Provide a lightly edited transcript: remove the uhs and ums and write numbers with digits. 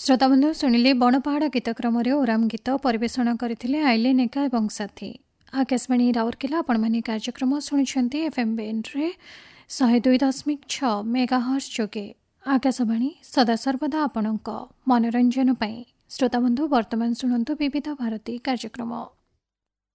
श्रोताबंधु शुणिले बणपाहाड़ गीतक्रम ओराम गीत परिवेषण करथिले आइले नेका एवं साथी। आकाशवाणी राउरकेला आपण माने कार्यक्रम शुणुछन्ते एफएम बैंड रे 102.6 मेगाहर्ट्ज जोगे। आकाशवाणी सदा सर्वदा आपणक मनोरंजन पई। श्रोताबंधु वर्तमान शुणन्तु विविध भारती कार्यक्रम।